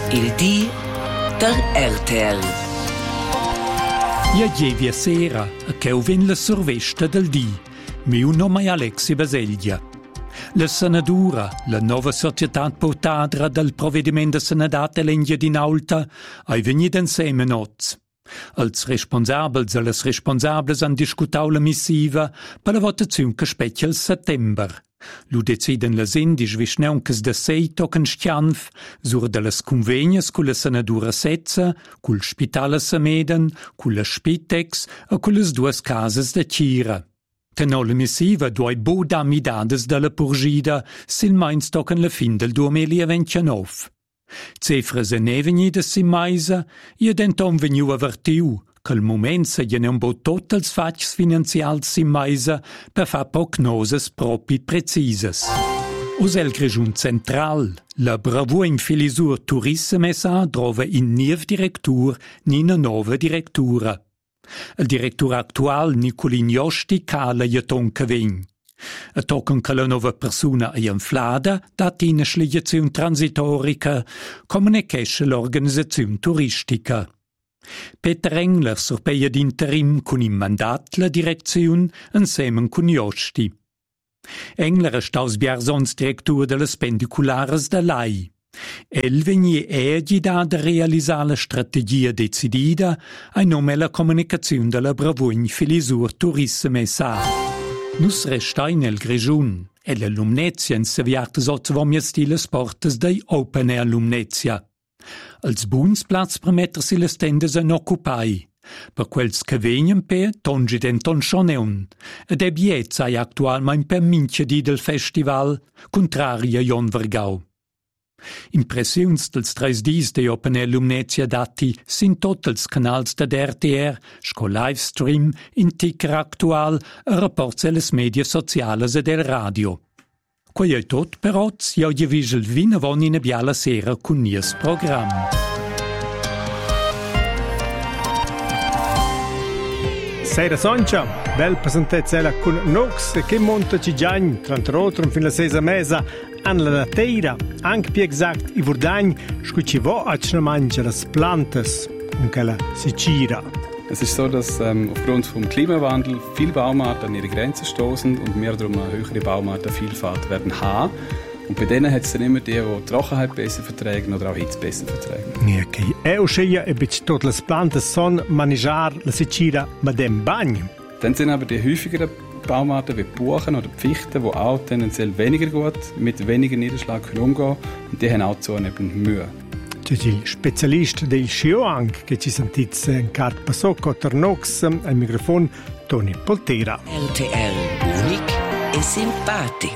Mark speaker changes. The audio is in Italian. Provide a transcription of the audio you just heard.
Speaker 1: Il di der RTL.
Speaker 2: Ieri sera, che ho vin la sorvesta del di, mio nome è Alexi Baseglia. La senadura, la nuova società portadra del provvedimento senadat Legna di Naulta, è venuta insieme noz. Als responsabels e les responsables han discutau la missiva per la votazione che specchia il settember. Lu deciden las indis visneuncas da sei tocan stianf sur de las convegnas cu la senadura Setza, cul Spitala Sameden, cu la Spitex e cu las duas casas da Tira. Tenò la missiva duoi boda midades de la purgida sil mains tocan la fin del 2029. Cefras e ne venidas si maisa, e denton veniu avertiu che al moment se gliene un bo tot els fatgs finanzials si maisa per fa prognoses propi precisas. Us el Grigiun Central, la bravura in filisur turisme sa drova in niev directur ni na nova directura. Il directur actual Nicolin Josti cala jatonca vegn. A tocan che la nova persona è inflada, dat in sligazione transitorica, come ne chesce l'organizzazione turistica. Peter Engler sorpeia d'interim con in mandat la direzione insieme con Josti. Engler è staus biarsons direttur delle spendiculares da LAI. El vegni egida da realizzare la strategia decidida a nome la comunicazione della bravugna filisur turisme sa. Nus resta nel Grigiun e la Lumnezia in seviata sottovommia stile sportes dei Open Air Lumnezia. Als Bunsplatz permetter si le stendes en occupai. Per quels che vegnen per, tongi denton schoneun. Ed è biezza actualmein per mince di del festival, contraria Jon Vergau. Impressiuns dels 3 dis de Open Air Lumnezia dati sin tot els canals da RTR, sco livestream, in ticker actual, e rapports les media sociales e del radio. Quei è tot per oggi, io gli vigil vina von in biala sera con nies program.
Speaker 3: Sera Soncia, bel presentezza con Nox che monta Cigiagn, tra l'altro fin la 6 mesa, an la teira, anche più esakt i Vurdagn, scucci vo a cna mangia las plantas, un che la si gira.
Speaker 4: Es ist so, dass aufgrund vom Klimawandel viele Baumarten an ihre Grenzen stoßen und wir darum eine höhere Baumartenvielfalt werden haben. Und bei denen hat es dann immer die Trockenheit besser vertragen oder auch Hitze besser vertragen.
Speaker 3: Ok, e uscilla e bitte tot las plantas son manijar la si gira ma dem bagn.
Speaker 4: Dann sind aber die häufigeren Baumarten wie Buchen oder Pfichten, die auch tendenziell weniger gut mit weniger Niederschlag umgehen können. Und die haben auch zunehmend Mühe.
Speaker 3: Il specialista del Scioang che ci sentite in cart Pasocco Ternox al microfono Tony Poltera.
Speaker 1: RTL unik e simpatico.